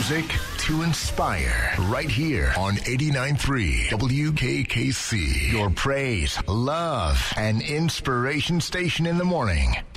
Music to inspire. Right here on 89.3 WKKC. Your praise, love, and inspiration station in the morning.